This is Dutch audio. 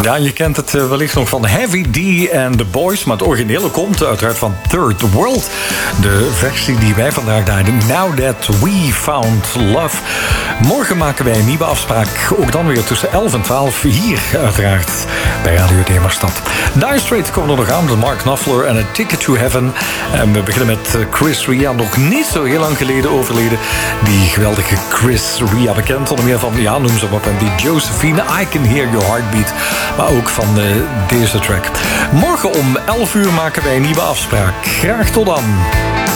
Ja, je kent het wellicht nog van Heavy D and the Boys, maar het originele komt uiteraard van Third World. De versie die wij vandaag draaien, Now That We Found Love. Morgen maken wij een nieuwe afspraak, ook dan weer tussen 11 en 12, hier uiteraard bij Radio Demerstad. Dire Straits komen er nog aan met Mark Knopfler en A Ticket to Heaven. En we beginnen met Chris Ria, nog niet zo heel lang geleden overleden. Die geweldige Chris Ria, bekend onder meer van, ja, noem ze maar op, en die Josephine, I Can Hear Your Heartbeat. Maar ook van deze track. Morgen om 11 uur maken wij een nieuwe afspraak. Graag tot dan.